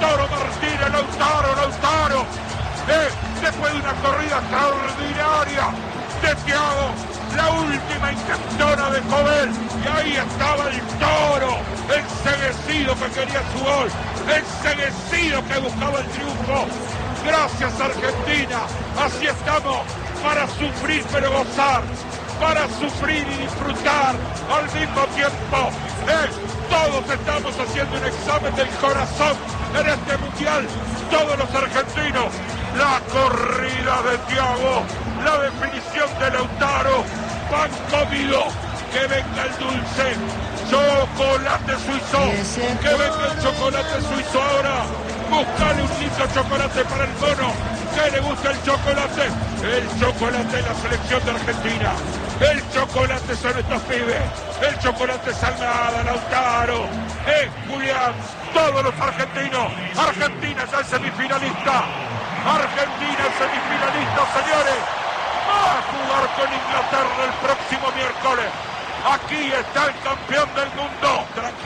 Lautaro Martínez, Lautaro. Después de una corrida extraordinaria de Thiago, la última intentona de Jovel, y ahí estaba el Toro, enceguecido que quería su gol, enceguecido que buscaba el triunfo. Gracias Argentina, así estamos, para sufrir pero gozar, para sufrir y disfrutar al mismo tiempo. Todos estamos haciendo un examen del corazón en este mundial, todos los argentinos. La corrida de Thiago, la definición de Lautaro, pan comido, que venga el dulce, chocolate suizo, que venga el chocolate suizo ahora. Buscale un lindo chocolate para el mono, que le gusta el chocolate de la selección de Argentina. El chocolate son estos pibes, el chocolate Salgado, Lautaro, Julián, todos los argentinos. Argentina ya es semifinalista. Argentina es semifinalista, señores. Va a jugar con Inglaterra el próximo miércoles. Aquí está el campeón del mundo.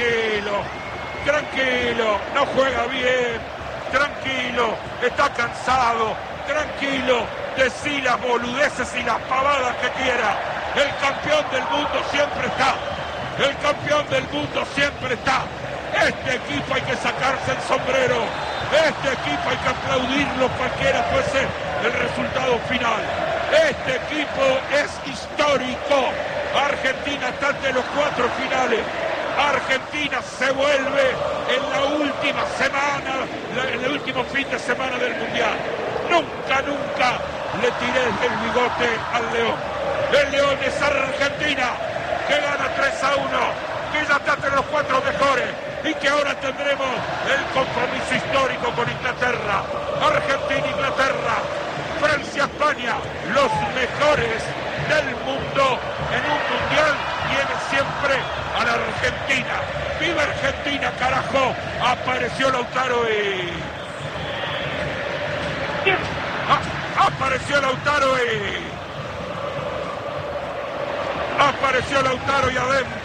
Tranquilo, no juega bien. Tranquilo, está cansado. Tranquilo, decí las boludeces y las pavadas que quiera. El campeón del mundo siempre está. El campeón del mundo siempre está. Este equipo hay que sacarse el sombrero. Este equipo hay que aplaudirlo cualquiera fuese el resultado final. Este equipo es histórico. Argentina está entre los 4 finales. Argentina se vuelve en la última semana, en el último fin de semana del Mundial. Nunca le tiré el bigote al León. El León es Argentina, que gana 3-1, que ya está entre los 4 mejores y que ahora tendremos el compromiso histórico con Inglaterra. Argentina-Inglaterra, Francia-España, los mejores del mundo en un mundial viene siempre a la Argentina. ¡Viva Argentina, carajo! Apareció Lautaro y... Apareció Lautaro y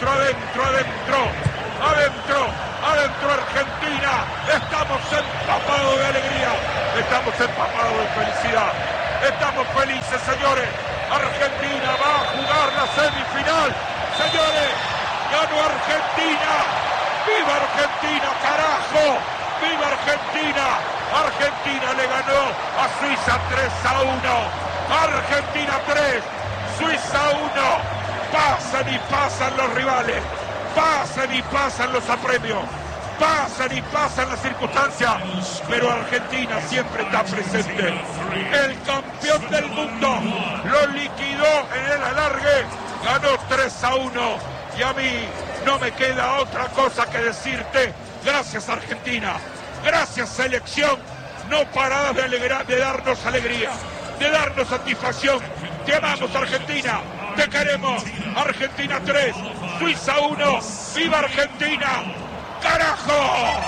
adentro Argentina. Estamos empapados de alegría, estamos empapados de felicidad, estamos felices, señores. Argentina va a jugar la semifinal, señores. Ganó Argentina. ¡Viva Argentina, carajo! ¡Viva Argentina! Argentina le ganó a Suiza 3-1. Argentina 3, Suiza 1. Pasan y pasan los rivales, pasan y pasan los apremios, pasan y pasan las circunstancias, pero Argentina siempre está presente. El campeón del mundo lo liquidó en el alargue, ganó 3-1, y a mí no me queda otra cosa que decirte: gracias Argentina, gracias selección, no parás de darnos alegría, de darnos satisfacción. Te amamos Argentina, te queremos. Argentina 3, Suiza 1, ¡viva Argentina! ¡Carajo!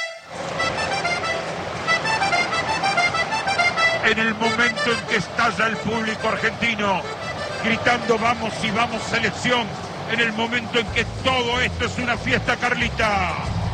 En el momento en que estalla el público argentino gritando vamos y vamos selección, en el momento en que todo esto es una fiesta, Carlita.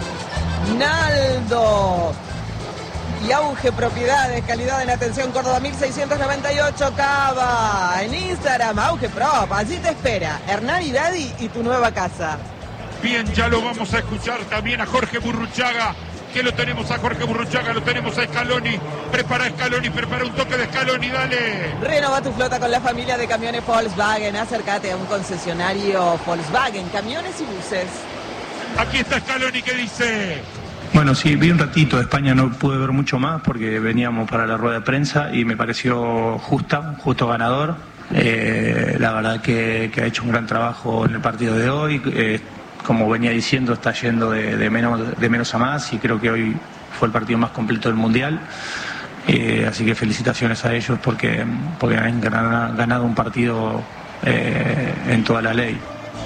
Naldo y Auge Propiedades, calidad en atención, Córdoba 1698, Cava. En Instagram, Auge Prop, allí te espera Hernán y Daddy y tu nueva casa. Bien, ya lo vamos a escuchar también a Jorge Burruchaga, que lo tenemos a Jorge Burruchaga, lo tenemos a Scaloni. Prepara un toque de Scaloni, dale. Renova tu flota con la familia de camiones Volkswagen. Acércate a un concesionario Volkswagen, camiones y buses. Aquí está Scaloni, que dice... Bueno, sí, vi un ratito de España, no pude ver mucho más porque veníamos para la rueda de prensa y me pareció justo ganador. La verdad que ha hecho un gran trabajo en el partido de hoy. Como venía diciendo, está yendo de menos a más y creo que hoy fue el partido más completo del Mundial. Así que felicitaciones a ellos porque han ganado un partido en toda la ley.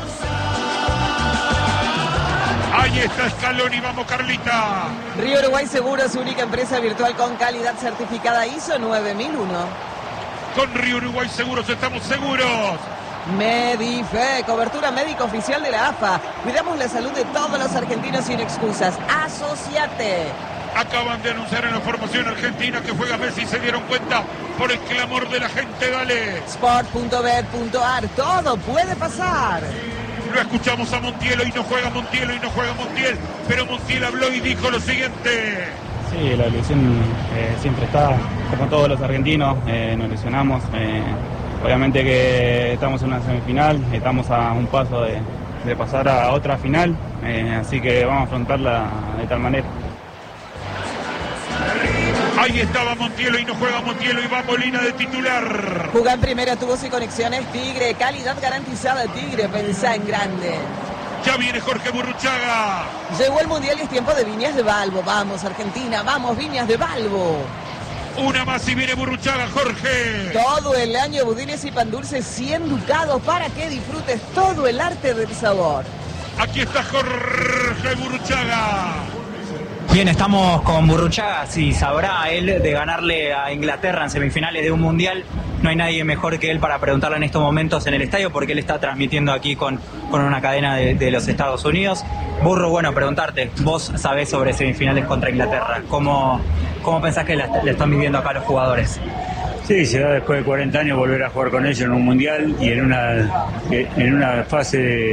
Ahí está Scaloni, vamos Carlita. Río Uruguay Seguros, única empresa virtual con calidad certificada ISO 9001. Con Río Uruguay Seguros estamos seguros. Medife, cobertura médica oficial de la AFA. Cuidamos la salud de todos los argentinos sin excusas. Asociate. Acaban de anunciar en la formación argentina que juega Messi. Se dieron cuenta por el clamor de la gente. Dale. Sport.bet.ar. Todo puede pasar. Lo escuchamos a Montiel. Hoy no juega Montiel, pero Montiel habló y dijo lo siguiente. Sí, la ilusión siempre está, como todos los argentinos, nos ilusionamos. Obviamente que estamos en una semifinal, estamos a un paso de pasar a otra final, así que vamos a afrontarla de tal manera. Ahí estaba Montiel, y no juega Montiel, y va Molina de titular. Juega en primera, tubos y conexiones Tigre, calidad garantizada Tigre, pensá en grande. Ya viene Jorge Burruchaga. Llegó el Mundial y es tiempo de Viñas de Balbo. Vamos Argentina, vamos Viñas de Balbo. Una más y viene Burruchaga, Jorge. Todo el año budines y pan dulces 100 ducados para que disfrutes todo el arte del sabor. Aquí está Jorge Burruchaga. Bien, estamos con Burruchaga. Sí, sabrá él de ganarle a Inglaterra en semifinales de un mundial. No hay nadie mejor que él para preguntarle en estos momentos en el estadio, porque él está transmitiendo aquí con una cadena de los Estados Unidos. Burro, bueno, preguntarte, vos sabés sobre semifinales contra Inglaterra. ¿Cómo pensás que le están viviendo acá los jugadores? Sí, se da después de 40 años volver a jugar con ellos en un mundial y en una fase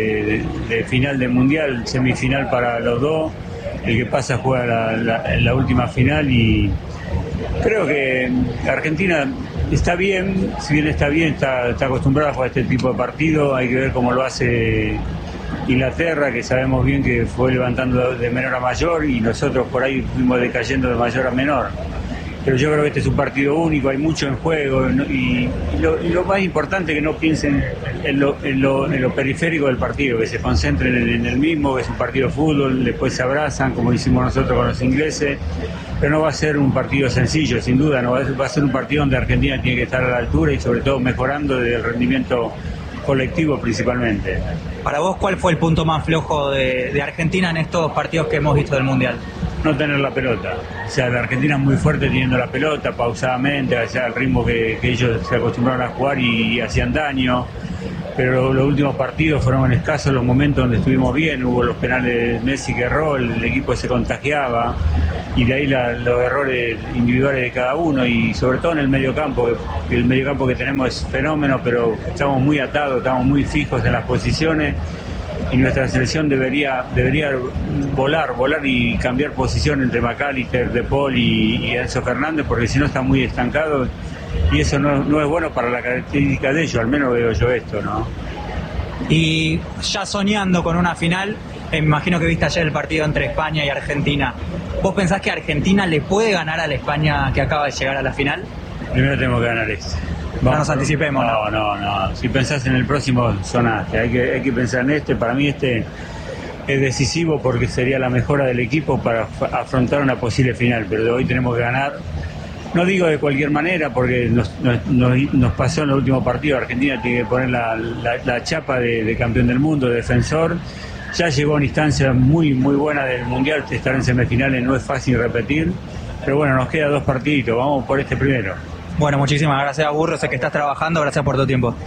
de final del mundial, semifinal para los dos. El que pasa juega la última final y creo que Argentina está bien, si bien está bien, está acostumbrada a jugar este tipo de partido. Hay que ver cómo lo hace Inglaterra, que sabemos bien que fue levantando de menor a mayor y nosotros por ahí fuimos decayendo de mayor a menor. Pero yo creo que este es un partido único, hay mucho en juego y lo más importante es que no piensen en lo periférico del partido, que se concentren en el mismo, que es un partido de fútbol, después se abrazan como hicimos nosotros con los ingleses, pero no va a ser un partido sencillo, sin duda, no va a ser un partido donde Argentina tiene que estar a la altura y sobre todo mejorando desde el rendimiento colectivo principalmente. Para vos, ¿cuál fue el punto más flojo de Argentina en estos partidos que hemos visto del Mundial? No tener la pelota. O sea, la Argentina es muy fuerte teniendo la pelota, pausadamente, hacia el ritmo que ellos se acostumbraron a jugar y hacían daño. Pero los últimos partidos fueron escasos los momentos donde estuvimos bien. Hubo los penales de Messi que erró, el equipo se contagiaba y de ahí los errores individuales de cada uno y sobre todo en el mediocampo, que el mediocampo que tenemos es fenómeno, pero estamos muy atados, estamos muy fijos en las posiciones. Y nuestra selección debería volar y cambiar posición entre McAllister, De Paul y Enzo Fernández, porque si no está muy estancado y eso no es bueno para la característica de ellos, al menos veo yo esto, ¿no? Y ya soñando con una final, me imagino que viste ayer el partido entre España y Argentina. ¿Vos pensás que Argentina le puede ganar a la España que acaba de llegar a la final? Primero tenemos que ganar este. No nos anticipemos. No. Si pensás en el próximo, sonaste. Hay que pensar en este. Para mí este es decisivo porque sería la mejora del equipo para afrontar una posible final. Pero de hoy tenemos que ganar. No digo de cualquier manera porque nos pasó en el último partido. Argentina tiene que poner la chapa de campeón del mundo, de defensor. Ya llegó a una instancia muy buena del Mundial. Estar en semifinales no es fácil repetir. Pero bueno, nos queda 2 partiditos. Vamos por este primero. Bueno, muchísimas gracias, Burro. Sé que estás trabajando. Gracias por tu tiempo.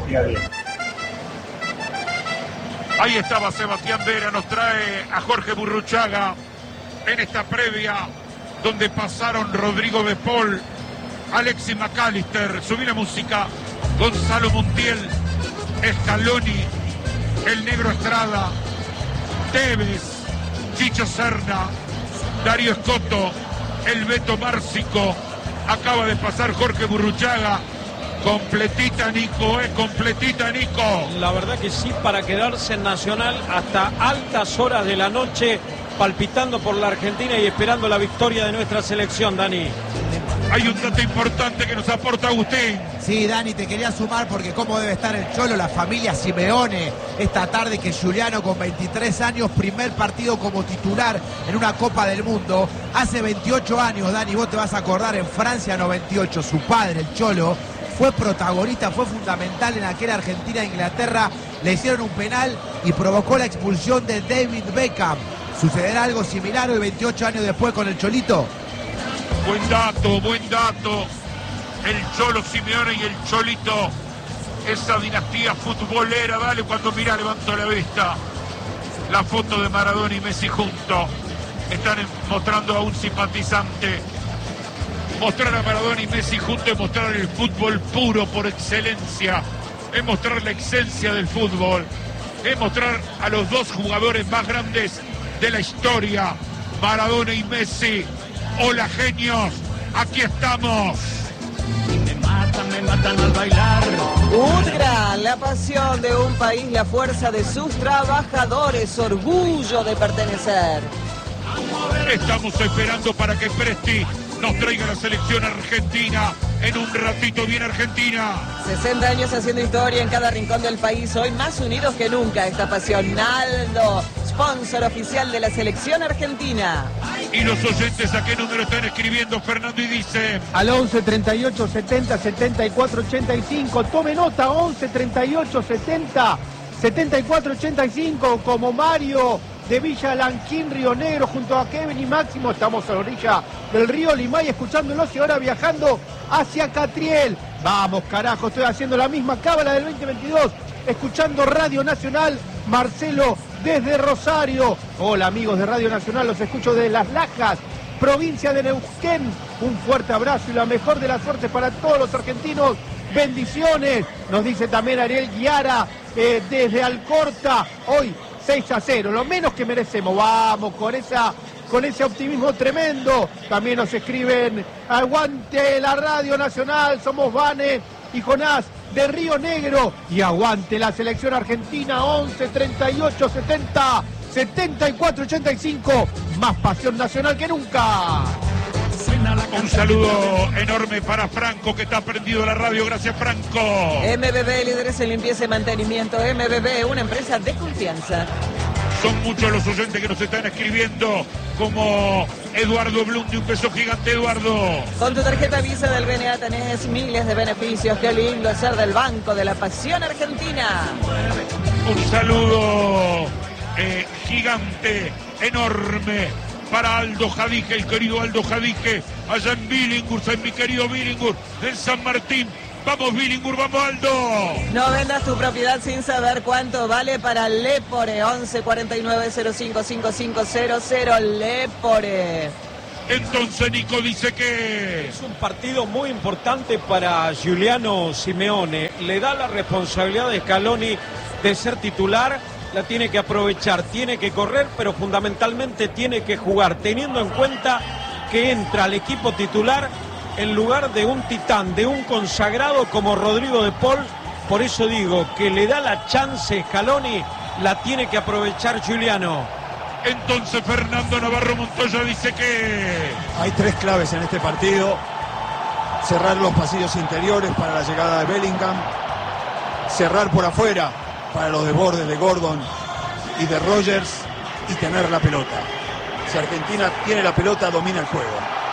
Ahí estaba Sebastián Vera. Nos trae a Jorge Burruchaga en esta previa donde pasaron Rodrigo De Paul, Alexis McAllister, subí la música, Gonzalo Montiel, Scaloni, el Negro Estrada, Tevez, Chicho Serna, Darío Escoto, el Beto Márcico. Acaba de pasar Jorge Burruchaga. Completita, Nico, completita, Nico. La verdad que sí, para quedarse en Nacional hasta altas horas de la noche, palpitando por la Argentina y esperando la victoria de nuestra selección, Dani. Hay un dato importante que nos aporta Agustín. Sí, Dani, te quería sumar porque cómo debe estar el Cholo, la familia Simeone, esta tarde que Giuliano con 23 años, primer partido como titular en una Copa del Mundo. Hace 28 años, Dani, vos te vas a acordar, en Francia 98, su padre, el Cholo, fue protagonista, fue fundamental en aquella Argentina-Inglaterra. Le hicieron un penal y provocó la expulsión de David Beckham. ¿Sucederá algo similar hoy 28 años después con el Cholito? Buen dato. El Cholo Simeone y el Cholito. Esa dinastía futbolera, dale, cuando mirá, levanto la vista. La foto de Maradona y Messi juntos. están mostrando a un simpatizante. Mostrar a Maradona y Messi juntos es mostrar el fútbol puro por excelencia, es mostrar la esencia del fútbol, es mostrar a los dos jugadores más grandes de la historia, Maradona y Messi. Hola genios, aquí estamos. Me matan al bailar. UTGRA, la pasión de un país, la fuerza de sus trabajadores, orgullo de pertenecer. Estamos esperando para que Presti nos traiga la selección argentina. En un ratito viene Argentina. 60 años haciendo historia en cada rincón del país, hoy más unidos que nunca. Esta pasión, Naldo, sponsor oficial de la selección argentina. Y los oyentes, ¿a qué número están escribiendo, Fernando? Y dice... Al 11 38 70 74 85. Tome nota, 11 38 70 74 85. Como Mario de Villa Lanquín, Río Negro, junto a Kevin y Máximo. Estamos a la orilla del río Limay escuchándolos y ahora viajando hacia Catriel. Vamos, carajo, estoy haciendo la misma cábala del 2022. Escuchando Radio Nacional, Marcelo desde Rosario. Hola amigos de Radio Nacional, los escucho desde Las Lajas, provincia de Neuquén. Un fuerte abrazo y la mejor de las suertes para todos los argentinos. Bendiciones, nos dice también Ariel Guiara desde Alcorta. Hoy 6-0, lo menos que merecemos. Vamos con ese optimismo tremendo. También nos escriben: aguante la Radio Nacional, somos Vane y Jonás de Río Negro. Y aguante la selección argentina, 11 38 70 74 85. Más pasión nacional que nunca. Un saludo enorme para Franco, que está prendido la radio. Gracias, Franco. MBB, líderes en limpieza y mantenimiento. MBB, una empresa de confianza. Son muchos los oyentes que nos están escribiendo, como Eduardo Blum, de un beso gigante, Eduardo. Con tu tarjeta Visa del BNA tenés miles de beneficios. Qué lindo es ser del Banco de la Pasión Argentina. Un saludo gigante, enorme, para Aldo Jadije, el querido Aldo Jadije, allá en Billinghurst, en mi querido Billinghurst, en San Martín. Vamos Billinghurst, vamos Aldo. No vendas tu propiedad sin saber cuánto vale para Lepore. 11 49 05 5500 Lepore. Entonces Nico dice que es un partido muy importante para Giuliano Simeone. Le da la responsabilidad de Scaloni de ser titular. La tiene que aprovechar, tiene que correr, pero fundamentalmente tiene que jugar, teniendo en cuenta que entra al equipo titular en lugar de un titán, de un consagrado como Rodrigo de Paul. Por eso digo que le da la chance Scaloni, la tiene que aprovechar Giuliano. Entonces Fernando Navarro Montoya dice que hay tres claves en este partido: cerrar los pasillos interiores para la llegada de Bellingham, cerrar por afuera para los desbordes de Gordon y de Rogers, y tener la pelota. Si Argentina tiene la pelota, domina el juego.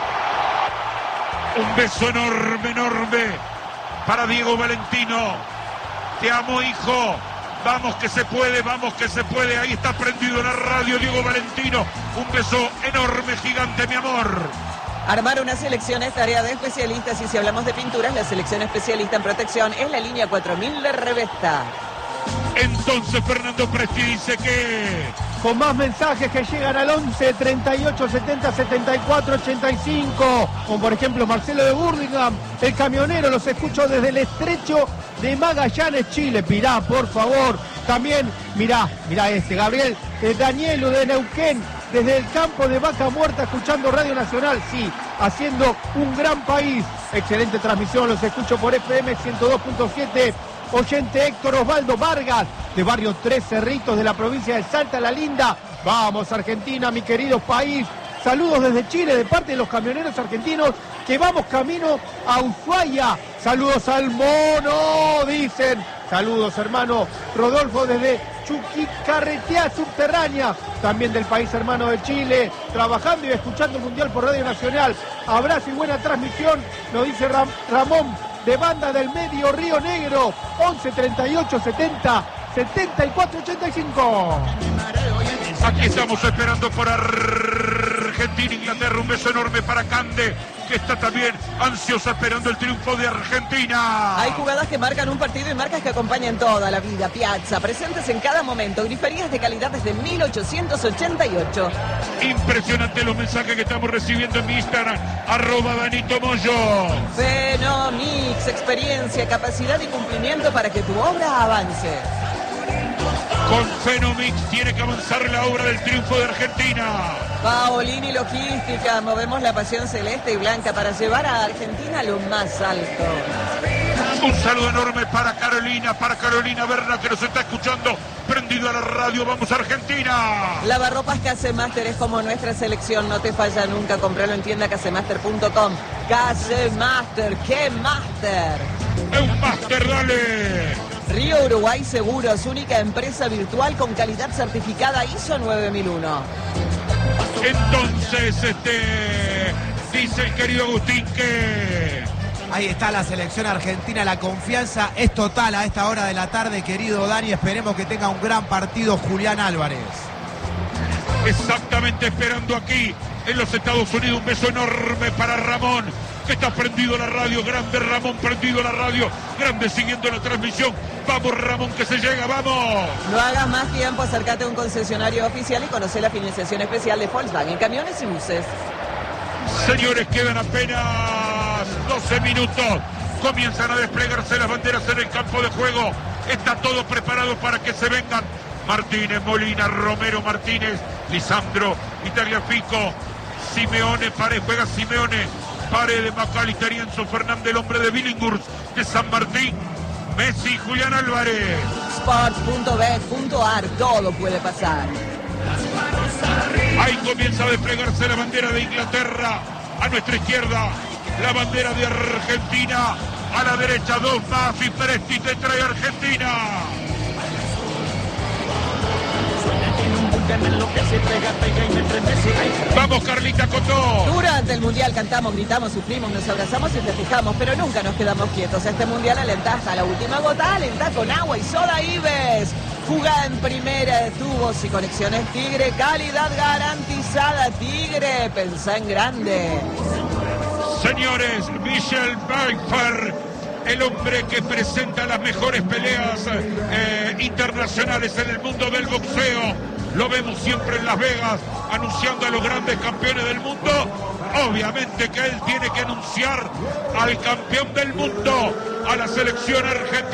Un beso enorme, enorme para Diego Valentino. Te amo, hijo. Vamos que se puede, vamos que se puede. Ahí está prendido en la radio Diego Valentino. Un beso enorme, gigante, mi amor. Armar una selección es tarea de especialistas, y si hablamos de pinturas, la selección especialista en protección es la línea 4000 de Revesta. Entonces Fernando Presti dice que con más mensajes que llegan al 11 38 70 74 85, como por ejemplo Marcelo de Burlingame, el camionero, los escucho desde el estrecho de Magallanes, Chile. Mirá, por favor. También, mirá Gabriel Danielo de Neuquén, desde el campo de Vaca Muerta, escuchando Radio Nacional. Sí, haciendo un gran país. Excelente transmisión, los escucho por FM 102.7. Oyente Héctor Osvaldo Vargas, de Barrio Tres Cerritos, de la provincia de Salta La Linda. Vamos Argentina, mi querido país. Saludos desde Chile, de parte de los camioneros argentinos, que vamos camino a Ushuaia. Saludos al mono, dicen. Saludos, hermano Rodolfo, desde Chuquicarretea Subterránea, también del país hermano de Chile, trabajando y escuchando el Mundial por Radio Nacional. Abrazo y buena transmisión, nos dice Ramón, de Banda del Medio, Río Negro. 11 38 70 74 85. Aquí estamos esperando por Argentina, Inglaterra. Un beso enorme para Cande, que está también ansiosa esperando el triunfo de Argentina. Hay jugadas que marcan un partido y marcas que acompañan toda la vida. Piazza, presentes en cada momento. Griferías de calidad desde 1888. Impresionante los mensajes que estamos recibiendo en mi Instagram, @DanitoMoyo. Fenomix, experiencia, capacidad y cumplimiento para que tu obra avance. Con Fenomix tiene que avanzar la obra del triunfo de Argentina. Paolini Logística, movemos la pasión celeste y blanca para llevar a Argentina a lo más alto. Un saludo enorme para Carolina Berna, que nos está escuchando, prendido a la radio. ¡Vamos Argentina! Lavarropas Casemaster es como nuestra selección, no te falla nunca. Compralo en tienda casemaster.com. Casemaster, ¡qué máster! ¡Es un máster, dale! Río Uruguay Seguros, única empresa virtual con calidad certificada ISO 9001. Entonces, dice el querido Agustín que... Ahí está la selección argentina, la confianza es total a esta hora de la tarde, querido Dani. Esperemos que tenga un gran partido Julián Álvarez. Exactamente, esperando aquí en los Estados Unidos. Un beso enorme para Ramón, que está prendido a la radio. Grande Ramón, prendido a la radio. Grande siguiendo la transmisión. Vamos Ramón, que se llega, vamos. No hagas más tiempo, acércate a un concesionario oficial y conoce la financiación especial de Volkswagen, camiones y buses. Señores, quedan apenas 12 minutos. Comienzan a desplegarse las banderas en el campo de juego. Está todo preparado para que se vengan Martínez, Molina, Romero, Martínez, Lisandro, Tagliafico, Simeone, Paredes, juega Simeone, Paredes, McAllister, Enzo Fernández, el hombre de Billinghurst, de San Martín, Messi, Julián Álvarez. Sports.bet.ar, todo puede pasar. Ahí comienza a desplegarse la bandera de Inglaterra. A nuestra izquierda, la bandera de Argentina. A la derecha, dos más y Presti te trae Argentina. Vamos Carlita Cotó. Durante el Mundial cantamos, gritamos, sufrimos, nos abrazamos y festejamos, pero nunca nos quedamos quietos. Este Mundial alentá hasta la última gota, alentá con agua y soda Ives. Jugá en primera de tubos y conexiones Tigre, calidad garantizada Tigre, pensá en grande. Señores, Michel Pfeiffer, el hombre que presenta las mejores peleas internacionales en el mundo del boxeo. Lo vemos siempre en Las Vegas, anunciando a los grandes campeones del mundo. Obviamente que él tiene que anunciar al campeón del mundo, a la selección argentina.